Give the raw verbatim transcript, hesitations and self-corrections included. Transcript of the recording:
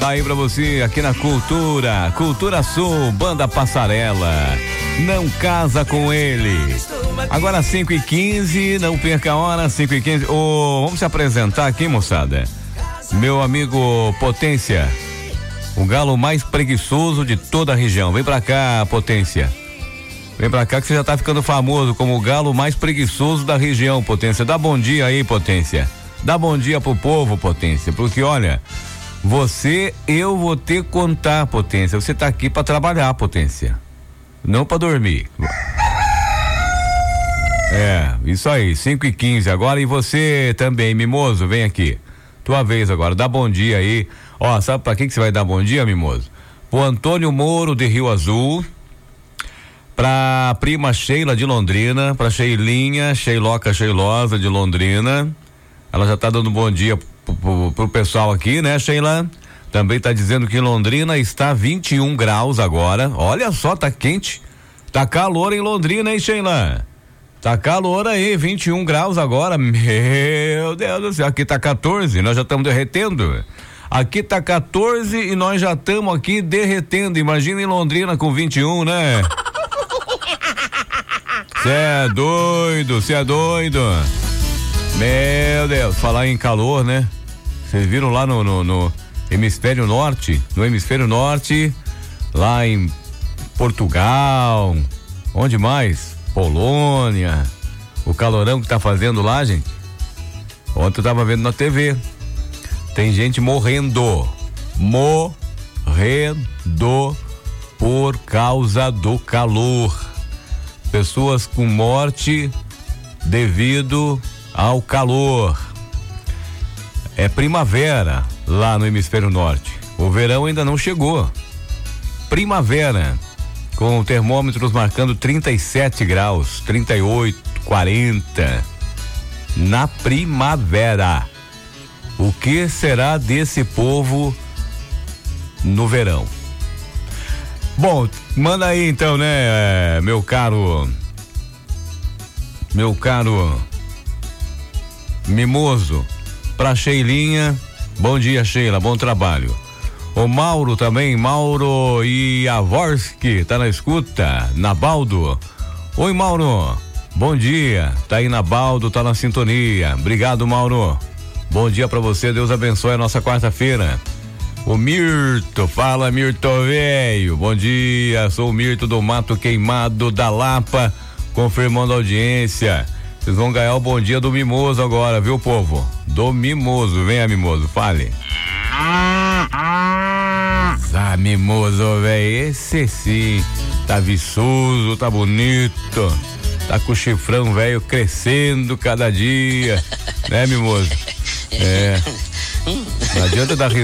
Tá aí pra você aqui na Cultura, Cultura Sul, Banda Passarela. Não casa com ele. Agora cinco e quinze, não perca a hora, cinco e quinze. Oh, vamos se apresentar aqui, moçada. Meu amigo Potência, o galo mais preguiçoso de toda a região. Vem pra cá, Potência. Vem pra cá que você já tá ficando famoso como o galo mais preguiçoso da região, Potência. Dá bom dia aí, Potência. Dá bom dia pro povo, Potência, porque olha, você, eu vou ter que contar, Potência. Você tá aqui pra trabalhar, Potência. Não pra dormir. É, isso aí, cinco e quinze agora. E você também, Mimoso, vem aqui. Tua vez agora, dá bom dia aí. Ó, sabe pra quem que você vai dar bom dia, Mimoso? O Antônio Moro de Rio Azul, pra prima Sheila de Londrina, pra Sheilinha, Sheiloca Sheilosa de Londrina. Ela já tá dando bom dia pro, pro, pro pessoal aqui, né, Sheila? Também tá dizendo que Londrina está vinte e um graus agora. Olha só, tá quente. Tá calor em Londrina, hein, Sheila? Tá calor aí, vinte e um graus agora. Meu Deus do céu, aqui tá quatorze, nós já estamos derretendo. Aqui tá quatorze e nós já estamos aqui derretendo. Imagina em Londrina com vinte e um, né? Cê é doido, cê é doido. Meu Deus, falar em calor, né? Vocês viram lá no, no, no hemisfério norte, no hemisfério norte, lá em Portugal, onde mais? Polônia, o calorão que tá fazendo lá, gente. Ontem eu tava vendo na T V, tem gente morrendo, morrendo por causa do calor. Pessoas com morte devido ao calor. É primavera lá no hemisfério norte. O verão ainda não chegou. Primavera, com termômetros marcando trinta e sete graus, trinta e oito, quarenta. Na primavera. O que será desse povo no verão? Bom, manda aí então, né, meu caro, meu caro Mimoso, pra Sheilinha. Bom dia, Sheila, bom trabalho. O Mauro também, Mauro Iavorski, tá na escuta, Nabaldo. Oi, Mauro, bom dia, tá aí Nabaldo, tá na sintonia. Obrigado, Mauro. Bom dia pra você, Deus abençoe a nossa quarta-feira. O Mirto, fala Mirto velho, bom dia, sou o Mirto do Mato Queimado da Lapa, confirmando a audiência. Vocês vão ganhar o bom dia do Mimoso agora, viu, povo? Do Mimoso, venha, Mimoso, fale. Ah, Mimoso, velho, esse sim, tá viçoso, tá bonito, tá com o chifrão velho crescendo cada dia, né, Mimoso? É, não adianta dar risada.